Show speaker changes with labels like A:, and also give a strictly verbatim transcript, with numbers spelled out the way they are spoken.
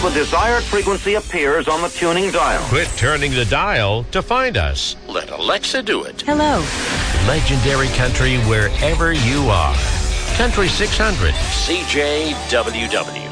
A: the desired frequency appears on the tuning dial.
B: Quit turning the dial to find us.
C: Let Alexa do it.
D: Hello.
B: Legendary country wherever you are. Country six hundred.
C: C J W W.